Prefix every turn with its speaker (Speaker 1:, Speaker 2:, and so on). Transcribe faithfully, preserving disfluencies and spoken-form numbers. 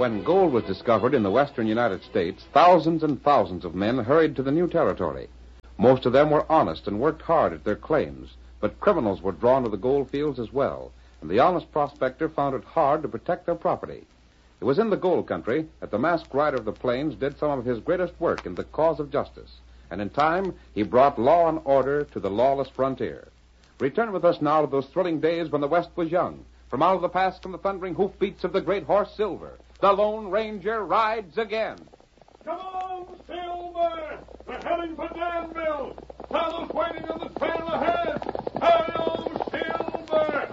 Speaker 1: When gold was discovered in the western United States, thousands and thousands of men hurried to the new territory. Most of them were honest and worked hard at their claims, but criminals were drawn to the gold fields as well, and the honest prospector found it hard to protect their property. It was in the gold country that the masked rider of the plains did some of his greatest work in the cause of justice, and in time he brought law and order to the lawless frontier. Return with us now to those thrilling days when the West was young. From out of the past come the thundering hoofbeats of the great horse Silver. The Lone Ranger rides again.
Speaker 2: Come on, Silver! We're heading for Danville. Tyler's waiting on the trail ahead. Hi-yo, Silver!